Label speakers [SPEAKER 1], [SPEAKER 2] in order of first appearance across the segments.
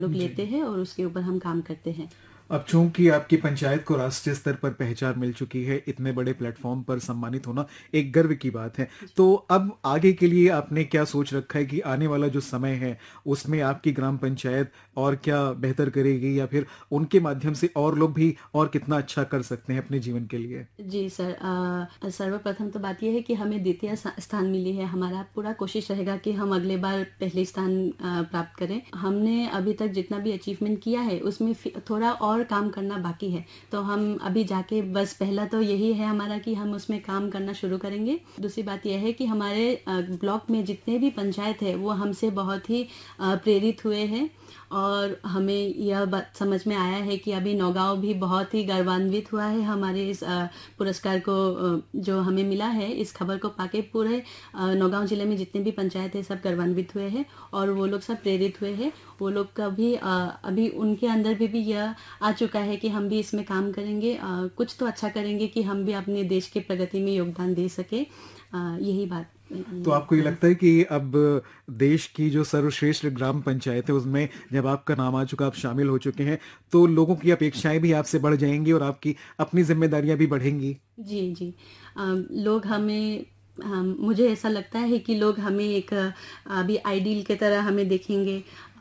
[SPEAKER 1] लोग
[SPEAKER 2] जी।
[SPEAKER 1] लेते हैं और उसके ऊपर हम काम करते हैं।
[SPEAKER 2] अब चूंकि आपकी पंचायत को राष्ट्रीय स्तर पर पहचान मिल चुकी है, इतने बड़े प्लेटफॉर्म पर सम्मानित होना एक गर्व की बात है। तो अब आगे के लिए आपने क्या सोच रखा है कि आने वाला जो समय है उसमें आपकी ग्राम पंचायत और क्या बेहतर करेगी, या फिर उनके माध्यम से और लोग भी और कितना अच्छा कर सकते हैं अपने जीवन के लिए?
[SPEAKER 1] जी सर, सर्वप्रथम तो बात यह है कि हमें द्वितीय स्थान मिली है। हमारा पूरा कोशिश रहेगा कि हम अगले बार पहले स्थान प्राप्त करें। हमने अभी तक जितना भी अचीवमेंट किया है उसमें थोड़ा और काम करना बाकी है। तो हम अभी जाके बस पहला तो यही है हमारा कि हम उसमें काम करना शुरू करेंगे। दूसरी बात यह है कि हमारे ब्लॉक में जितने भी पंचायत है वो हमसे बहुत ही प्रेरित हुए हैं और हमें यह बात समझ में आया है कि अभी नौगांव भी बहुत ही गर्वान्वित हुआ है हमारे इस पुरस्कार को, जो हमें मिला है। इस खबर को पाके पूरे नौगांव जिले में जितने भी पंचायत है सब गर्वान्वित हुए हैं और वो लोग सब प्रेरित हुए हैं। वो लोग का भी अभी उनके अंदर भी यह आ चुका है कि हम भी इसमें काम करेंगे, कुछ तो अच्छा करेंगे कि हम भी अपने देश के प्रगति में योगदान दे सके। यही बात
[SPEAKER 2] तो आपको ये लगता है कि अब देश की जो सर्वश्रेष्ठ ग्राम पंचायत है उसमें जब आपका नाम आ चुका, आप शामिल हो चुके हैं, तो लोगों की अपेक्षाएं भी आपसे बढ़ जाएंगी और आपकी अपनी जिम्मेदारियां भी बढ़ेंगी?
[SPEAKER 1] जी जी। लोग हमें मुझे ऐसा लगता है कि लोग हमें एक अभी आइडियल के तरह हमें देखेंगे।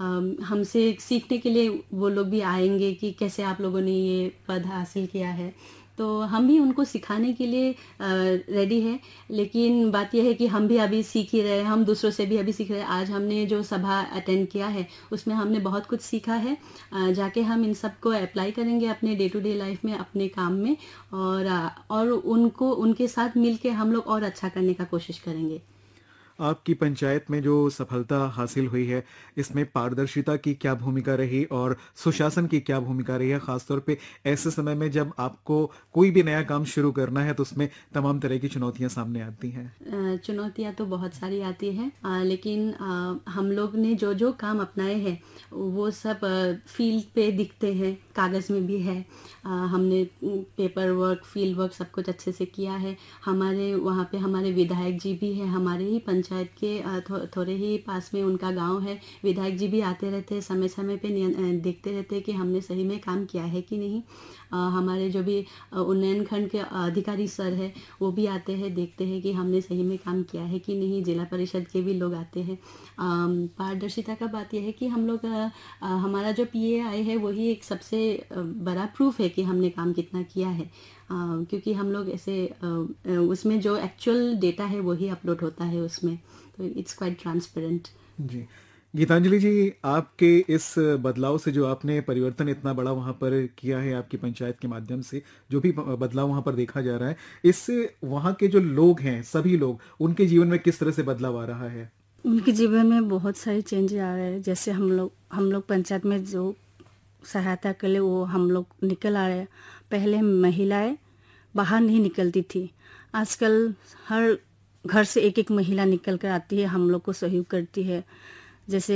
[SPEAKER 1] हमसे सीखने के लिए वो लोग भी आएंगे कि कैसे आप लोगों ने ये पद हासिल किया है। तो हम भी उनको सिखाने के लिए रेडी है। लेकिन बात यह है कि हम भी अभी सीख ही रहे हैं, हम दूसरों से भी अभी सीख रहे हैं। आज हमने जो सभा अटेंड किया है उसमें हमने बहुत कुछ सीखा है। जाके हम इन सब को अप्लाई करेंगे अपने डे टू डे लाइफ में, अपने काम में, और उनको उनके साथ मिलके हम लोग और अच्छा करने का कोशिश करेंगे।
[SPEAKER 2] आपकी पंचायत में जो सफलता हासिल हुई है, इसमें पारदर्शिता की क्या भूमिका रही और सुशासन की क्या भूमिका रही है, खासतौर पे ऐसे समय में जब आपको कोई भी नया काम शुरू करना है तो उसमें तमाम तरह की चुनौतियां सामने आती हैं?
[SPEAKER 1] चुनौतियाँ तो बहुत सारी आती हैं, लेकिन हम लोग ने जो जो काम अपनाए हैं वो सब फील्ड पे दिखते हैं, कागज़ में भी है। हमने पेपर वर्क, फील्ड वर्क सब कुछ अच्छे से किया है। हमारे वहाँ पे हमारे विधायक जी भी हैं, हमारे ही पंचायत के थोड़े ही पास में उनका गांव है। विधायक जी भी आते रहते हैं, समय समय पे देखते रहते हैं कि हमने सही में काम किया है कि नहीं। हमारे जो भी उन्नयन खंड के अधिकारी सर है वो भी आते हैं, देखते हैं कि हमने सही में काम किया है कि नहीं। जिला परिषद के भी लोग आते हैं। पारदर्शिता का बात यह है कि हम लोग हमारा जो पीएआई है वही एक सबसे बड़ा प्रूफ है कि हमने काम कितना किया है। क्योंकि हम लोग ऐसे उसमें जो एक्चुअल डेटा है वही अपलोड होता है उसमें, तो इट्स क्वाइट ट्रांसपेरेंट।
[SPEAKER 2] जी। गीतांजलि जी, आपके इस बदलाव से, जो आपने परिवर्तन इतना बड़ा वहां पर किया है आपकी पंचायत के माध्यम से, जो भी बदलाव वहां पर देखा जा रहा है, इससे वहां के जो लोग हैं, सभी लोग, उनके जीवन में किस तरह से बदलाव आ रहा है?
[SPEAKER 3] उनके जीवन में बहुत सारे चेंज आ रहे हैं। जैसे हम लोग पंचायत में जो सहायता के लिए वो हम लोग निकल आ रहे हैं। पहले महिलाएं बाहर नहीं निकलती थी, आजकल हर घर से एक एक महिला निकल कर आती है, हम लोग को सहयोग करती है। जैसे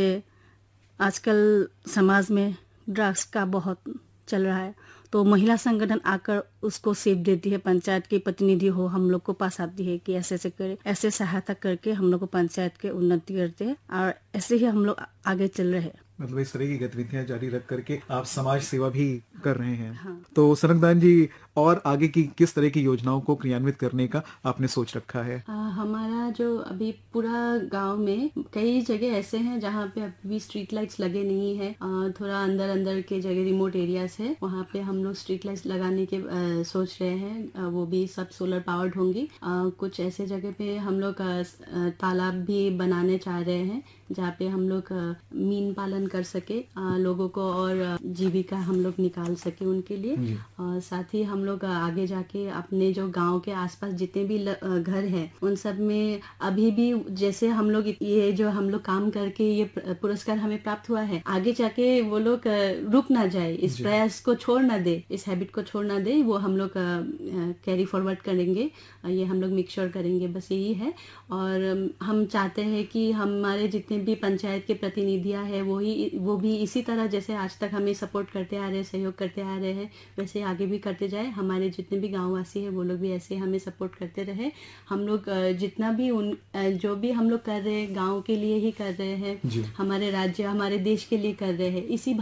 [SPEAKER 3] आजकल समाज में ड्रग्स का बहुत चल रहा है, तो महिला संगठन आकर उसको सेव देती है। पंचायत की प्रतिनिधि हो हम लोग को पास आती है कि ऐसे ऐसे करे, ऐसे सहायता करके हम लोग को पंचायत के उन्नति करते हैं और ऐसे ही हम लोग आगे चल रहे हैं।
[SPEAKER 2] मतलब इस तरह की गतिविधियां जारी रख करके आप समाज सेवा भी कर रहे हैं।
[SPEAKER 3] हाँ।
[SPEAKER 2] तो सनकदान जी, और आगे की किस तरह की योजनाओं को क्रियान्वित करने का आपने सोच रखा है?
[SPEAKER 1] हमारा जो अभी पूरा गांव में कई जगह ऐसे हैं जहाँ पे अभी भी स्ट्रीट लाइट्स लगे नहीं है। थोड़ा अंदर अंदर के जगह रिमोट एरियाज है, वहाँ पे हम लोग स्ट्रीट लाइट्स लगाने के सोच रहे हैं। वो भी सब सोलर पावर्ड होंगी। कुछ ऐसे जगह पे हम लोग तालाब भी बनाने चाह रहे हैं जहाँ पे हम लोग मीन पालन कर सके, लोगों को और जीविका हम लोग निकाल सके उनके लिए। और साथ ही हम लोग आगे जाके अपने जो गांव के आसपास जितने भी घर हैं उन सब में अभी भी जैसे हम लोग ये जो हम लोग काम करके ये पुरस्कार हमें प्राप्त हुआ है, आगे जाके वो लोग रुक ना जाए, इस प्रयास को छोड़ ना दे, इस हैबिट को छोड़ ना दे, वो हम लोग कैरी फॉरवर्ड करेंगे। ये हम लोग मेक श्योर करेंगे, बस यही है। और हम चाहते हैं कि हमारे जितने जितने भी पंचायत के प्रतिनिधियां हैं वो भी इसी तरह जैसे आज तक हमें सपोर्ट करते आ रहे हैं, सहयोग करते आ रहे हैं, वैसे आगे भी करते जाए। हमारे जितने भी गाँव वासी हैं वो लोग भी ऐसे हमें सपोर्ट करते रहे। हम लोग जितना भी जो भी हम लोग कर रहे हैं गाँव के लिए ही कर रहे हैं,
[SPEAKER 2] जी।
[SPEAKER 1] हमारे राज्य हमारे देश के लिए कर रहे हैं। इसी